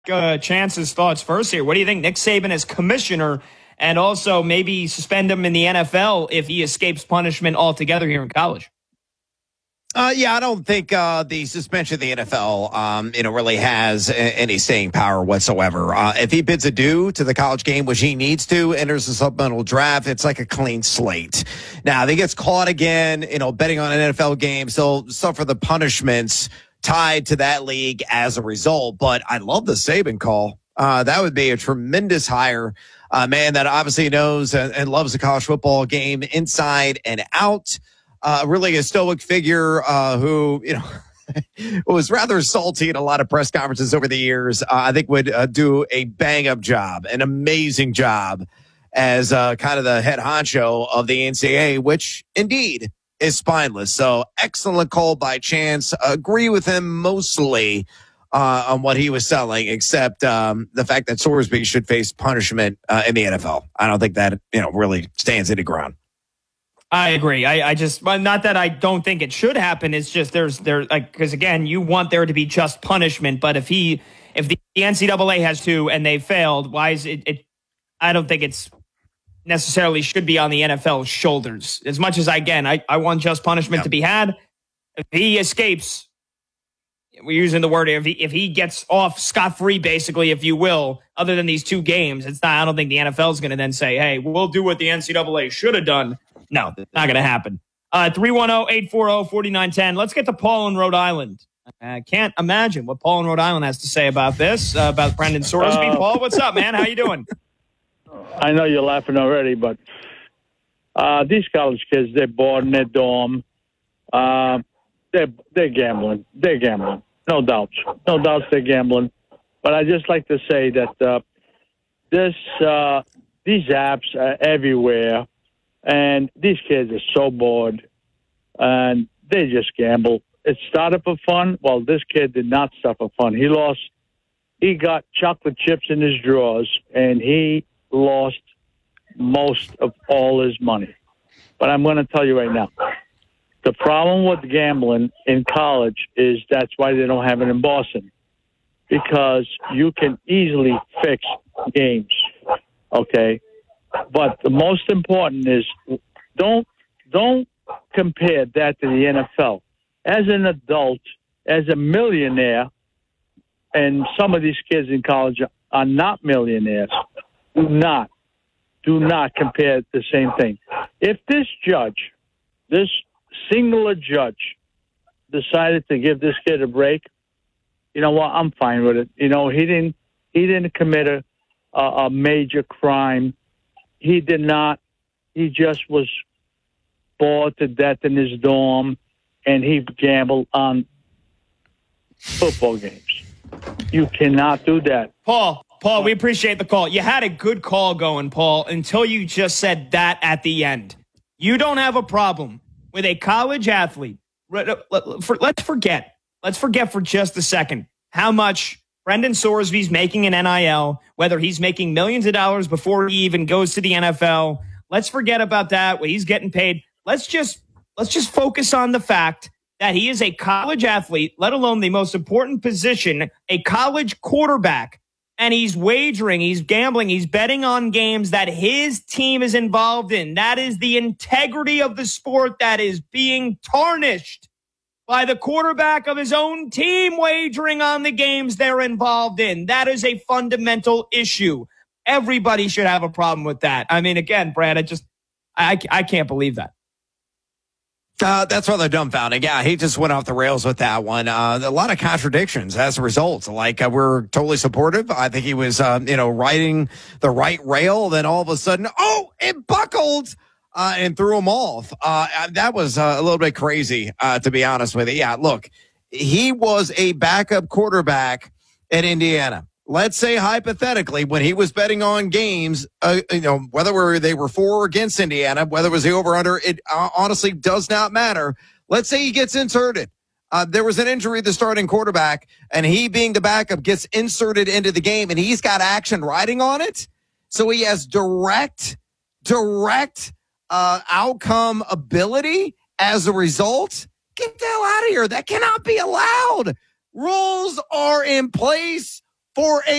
Chance's thoughts first here. What do you think Nick Saban as commissioner, and also maybe suspend him in the NFL if he escapes punishment altogether here in college? I don't think the suspension of the NFL, really has any staying power whatsoever. If he bids adieu to the college game, which he needs to, enters the supplemental draft, it's like a clean slate. Now, if he gets caught again, betting on an NFL game, he'll suffer the punishments tied to that league as a result. But I love the Saban call. That would be a tremendous hire. Man that obviously knows and loves the college football game inside and out. Really a stoic figure who, was rather salty in a lot of press conferences over the years. I think would do a bang-up job, an amazing job as kind of the head honcho of the NCAA, which indeed is spineless. So excellent call by Chance. Agree with him mostly on what he was selling, except the fact that Sorsby should face punishment in the NFL. I don't think that, really stands any ground. I agree. I just, not that I don't think it should happen. It's just because again, you want there to be just punishment. But if the NCAA has to and they failed, why is it? I don't think it's necessarily should be on the NFL's shoulders. As much as I want just punishment to be had. If he escapes, we're using the word if he gets off scot-free, basically, if you will, other than these two games, it's not. I don't think the NFL is going to then say, "Hey, we'll do what the NCAA should have done." No, not going to happen. 310-840-4910. Let's get to Paul in Rhode Island. I can't imagine what Paul in Rhode Island has to say about this, about Brendan Sorsby. Paul, what's up, man? How you doing? I know you're laughing already, but these college kids, they're bored in their dorm. They're gambling. They're gambling. No doubts. No doubts they're gambling. But I just like to say that these apps are everywhere. And these kids are so bored, and they just gamble. It started for fun. Well, this kid did not start for fun. He got chocolate chips in his drawers, and he lost most of all his money. But I'm going to tell you right now, the problem with gambling in college is that's why they don't have it in Boston, because you can easily fix games, okay? But the most important is don't compare that to the NFL. As an adult, as a millionaire, and some of these kids in college are not millionaires, do not compare the same thing. If this singular judge, decided to give this kid a break, you know what? I'm fine with it. He didn't commit a major crime. He did not. He just was bored to death in his dorm, and he gambled on football games. You cannot do that. Paul, we appreciate the call. You had a good call going, Paul, until you just said that at the end. You don't have a problem with a college athlete. Let's forget for just a second how much Brendan Sorsby's making an NIL, whether he's making millions of dollars before he even goes to the NFL. Let's forget about that, what he's getting paid. Let's just focus on the fact that he is a college athlete, let alone the most important position, a college quarterback, and he's wagering, he's gambling, he's betting on games that his team is involved in. That is the integrity of the sport that is being tarnished by the quarterback of his own team wagering on the games they're involved in. That is a fundamental issue. Everybody should have a problem with that. I mean, again, Brad, I can't believe that. That's rather dumbfounding. Yeah, he just went off the rails with that one. A lot of contradictions as a result. Like, we're totally supportive. I think he was, riding the right rail. Then all of a sudden, it buckled. And threw him off. That was a little bit crazy, to be honest with you. Yeah, look, he was a backup quarterback at Indiana. Let's say hypothetically, when he was betting on games, whether they were for or against Indiana, whether it was the over-under, it honestly does not matter. Let's say he gets inserted. There was an injury to the starting quarterback, and he being the backup gets inserted into the game, and he's got action riding on it. So he has direct outcome ability as a result. Get the hell out of here. That cannot be allowed. Rules are in place. for a